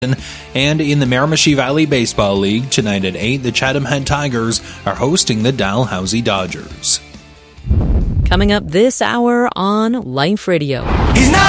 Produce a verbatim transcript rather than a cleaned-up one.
And in the Miramichi Valley Baseball League, tonight at eight, the Chatham Head Tigers are hosting the Dalhousie Dodgers. Coming up this hour on Life Radio. He's not